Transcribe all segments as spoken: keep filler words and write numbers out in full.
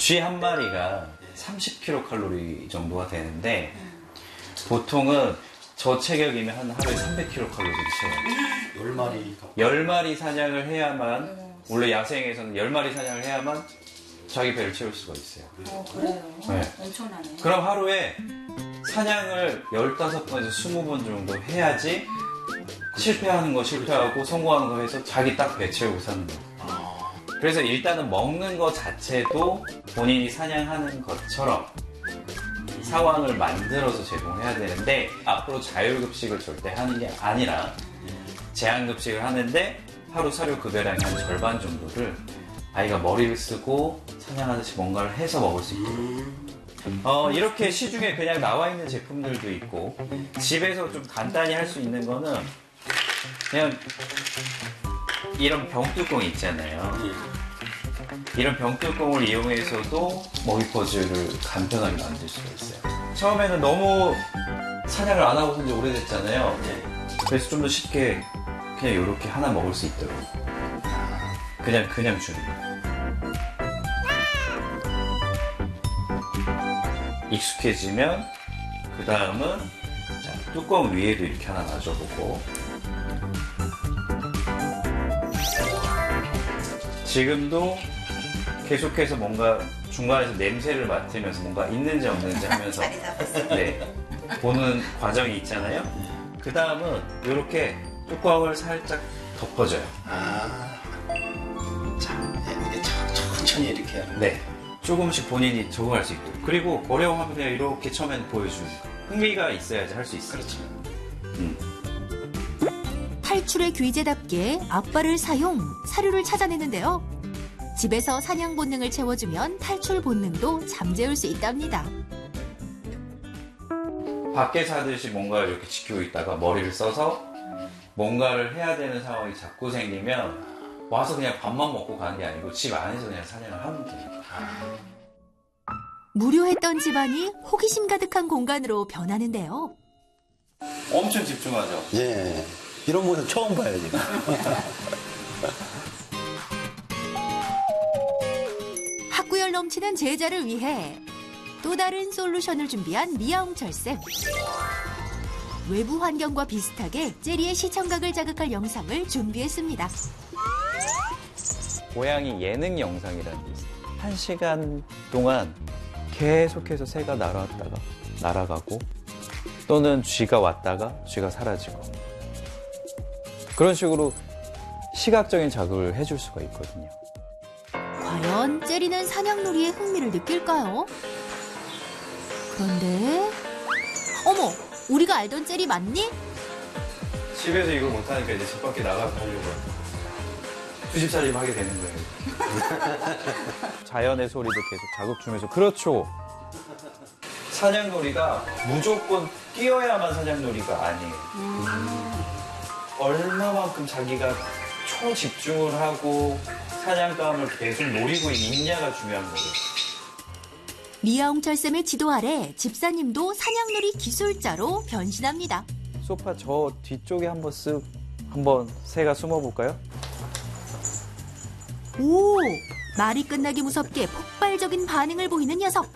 쥐 한 마리가 삼십 킬로칼로리 정도가 되는데 보통은 저 체격이면 한 하루에 삼백 킬로칼로리를 채워요. 열 마리. 열 마리 사냥을 해야만, 원래 야생에서는 열 마리 사냥을 해야만 자기 배를 채울 수가 있어요. 어, 그래요? 네. 엄청나네. 그럼 하루에 사냥을 열다섯 번에서 스무 번 정도 해야지 실패하는 거 실패하고 성공하는 거 해서 자기 딱 배 채우고 사는 거예요. 그래서 일단은 먹는 거 자체도 본인이 사냥하는 것처럼 상황을 만들어서 제공해야 되는데 앞으로 자율급식을 절대 하는 게 아니라 제한급식을 하는데 하루 사료 급여량의 한 절반 정도를 아이가 머리를 쓰고 사냥하듯이 뭔가를 해서 먹을 수 있도록 어, 이렇게 시중에 그냥 나와 있는 제품들도 있고 집에서 좀 간단히 할 수 있는 거는 그냥 이런 병뚜껑 있잖아요. 이런 병뚜껑을 이용해서도 먹이 퍼즐을 간편하게 만들 수가 있어요. 처음에는 너무 사냥을 안 하고 산지 오래됐잖아요. 그래서 좀 더 쉽게 그냥 이렇게 하나 먹을 수 있도록 그냥 그냥 주는 거예요. 익숙해지면 그 다음은 뚜껑 위에도 이렇게 하나 놔줘보고 지금도 계속해서 뭔가 중간에서 냄새를 맡으면서 뭔가 있는지 없는지 하면서 네, 보는 과정이 있잖아요. 그 다음은 이렇게 뚜껑을 살짝 덮어줘요. 아, 참, 이게 천천히 이렇게 하는. 네, 조금씩 본인이 적응할 수 있도록. 그리고 어려워하면 그냥 이렇게 처음엔 보여주는 거. 흥미가 있어야지 할 수 있어요. 그렇죠. 음. 탈출의 귀재답게 앞발을 사용, 사료를 찾아내는데요. 집에서 사냥 본능을 채워주면 탈출 본능도 잠재울 수 있답니다. 밖에서 하듯이 뭔가를 이렇게 지키고 있다가 머리를 써서 뭔가를 해야 되는 상황이 자꾸 생기면 와서 그냥 밥만 먹고 가는 게 아니고 집 안에서 그냥 사냥을 하면 돼요. 무료했던 집안이 호기심 가득한 공간으로 변하는데요. 엄청 집중하죠? 예. 이런 모습 처음 봐요, 지금. 학구열 넘치는 제자를 위해 또 다른 솔루션을 준비한 미아홍철 쌤. 외부 환경과 비슷하게 제리의 시청각을 자극할 영상을 준비했습니다. 고양이 예능 영상이라는 게 있어요. 한 시간 동안 계속해서 새가 날아왔다가 날아가고 또는 쥐가 왔다가 쥐가 사라지고 그런 식으로 시각적인 자극을 해줄 수가 있거든요. 과연 제리는 사냥놀이에 흥미를 느낄까요? 그런데 어머! 우리가 알던 제리 맞니? 집에서 이걸 못하니까 이제 집 밖에 나가서 하려고 투집살림 하게 되는 거예요. 자연의 소리도 계속 자극 주면서 그렇죠. 사냥놀이가 무조건 뛰어야만 사냥놀이가 아니에요. 음. 얼마만큼 자기가 초집중을 하고 사냥감을 계속 노리고 있냐가 중요한 거예요. 미아홍철 쌤의 지도 아래 집사님도 사냥놀이 기술자로 변신합니다. 소파 저 뒤쪽에 한번 쓱 한번 새가 숨어볼까요? 오! 말이 끝나기 무섭게 폭발적인 반응을 보이는 녀석.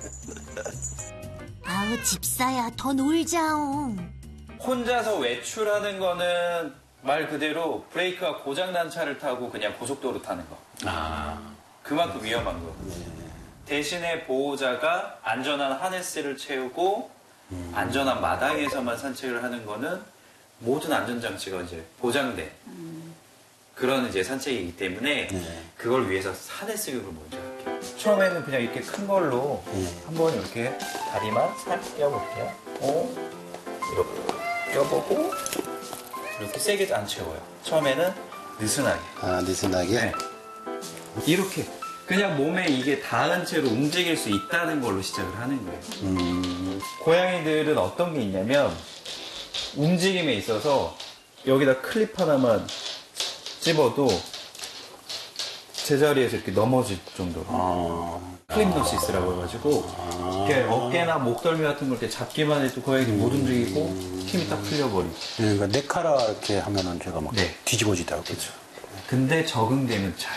아우 집사야 더 놀자옹. 혼자서 외출하는 거는 말 그대로 브레이크가 고장난 차를 타고 그냥 고속도로 타는 거. 아. 그만큼 위험한 거거든요. 대신에 보호자가 안전한 하네스를 채우고 음. 안전한 마당에서만 산책을 하는 거는 모든 안전장치가 이제 보장된 음. 그런 이제 산책이기 때문에 네. 그걸 위해서 하네스 교육을 먼저 할게요. 처음에는 그냥 이렇게 큰 걸로 네. 한번 이렇게 다리만 살짝 껴볼게요. 어? 이렇게 껴보고 이렇게 세게 안 채워요. 처음에는 느슨하게. 아, 느슨하게? 네. 이렇게. 그냥 몸에 이게 닿은 채로 움직일 수 있다는 걸로 시작을 하는 거예요. 음. 고양이들은 어떤 게 있냐면 움직임에 있어서 여기다 클립 하나만 집어도 제자리에서 이렇게 넘어질 정도로 아. 클립노시스라고 해가지고 아. 이렇게 어깨나 목덜미 같은 걸 이렇게 잡기만 해도 고양이들이 못 움직이고 힘이 딱 풀려버리고. 그러니까 네카라 이렇게 하면은 제가 막 네. 뒤집어지더라고요. 그렇죠. 근데 적응되면 잘